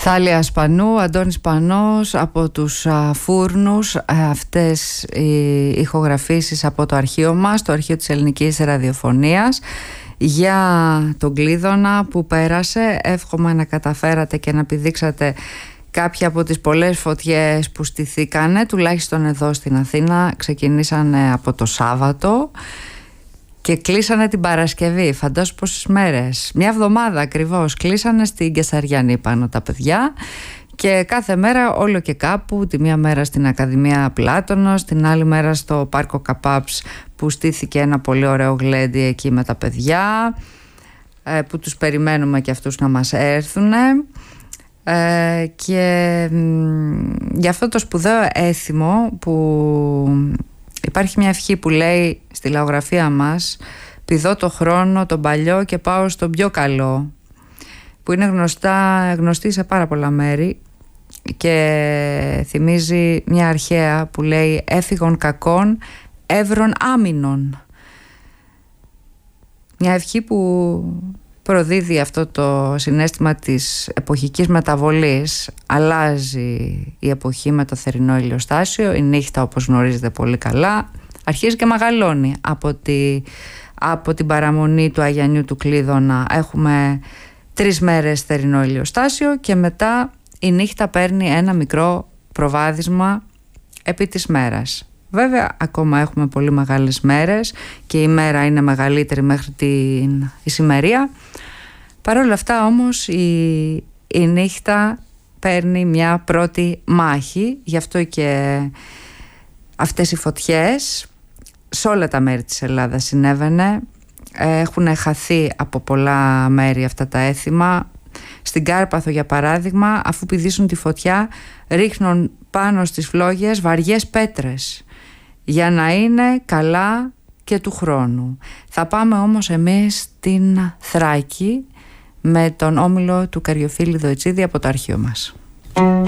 Θάλια Σπανού, Αντώνης Σπανός από τους Φούρνους. Αυτές οι ηχογραφήσεις από το αρχείο μας, το αρχείο της Ελληνικής Ραδιοφωνίας, για τον Κλείδωνα που πέρασε. Εύχομαι να καταφέρατε και να πηδήξατε κάποια από τις πολλές φωτιές που στηθήκανε, τουλάχιστον εδώ στην Αθήνα. Ξεκινήσανε από το Σάββατο και κλείσανε την Παρασκευή. Φαντάσου πόσες μέρες, μια εβδομάδα ακριβώς. Κλείσανε στην Κεσαριανή πάνω τα παιδιά και κάθε μέρα όλο και κάπου. Τη μία μέρα στην Ακαδημία Πλάτωνος, την άλλη μέρα στο Πάρκο Καπάψ που στήθηκε ένα πολύ ωραίο γλέντι εκεί με τα παιδιά, που τους περιμένουμε και αυτούς να μας έρθουν. Και για αυτό το σπουδαίο έθιμο που υπάρχει μια ευχή που λέει στη λαογραφία μας: πηδώ το χρόνο τον παλιό και πάω στον πιο καλό, που είναι γνωστή σε πάρα πολλά μέρη και θυμίζει μια αρχαία που λέει έφυγον κακών εύρων άμυνων. Μια ευχή που προδίδει αυτό το συναίσθημα της εποχικής μεταβολής. Αλλάζει η εποχή με το θερινό ηλιοστάσιο, η νύχτα, όπως γνωρίζετε πολύ καλά, αρχίζει και μεγαλώνει. Από την παραμονή του Αγιανιού του Κλείδωνα έχουμε 3 μέρες θερινό ηλιοστάσιο και μετά η νύχτα παίρνει ένα μικρό προβάδισμα επί της μέρας. Βέβαια ακόμα έχουμε πολύ μεγάλες μέρες και η μέρα είναι μεγαλύτερη μέχρι την ησημερία. Παρ' όλα αυτά όμως η νύχτα παίρνει μια πρώτη μάχη. Γι' αυτό και αυτές οι φωτιές σε όλα τα μέρη της Ελλάδας συνέβαινε. Έχουν χαθεί από πολλά μέρη αυτά τα έθιμα. Στην Κάρπαθο για παράδειγμα, αφού πηδήσουν τη φωτιά, ρίχνουν πάνω στις φλόγες βαριές πέτρες για να είναι καλά και του χρόνου. Θα πάμε όμως εμείς στην Θράκη με τον όμιλο του Καριοφίλη Δοητσίδη από το αρχείο μας.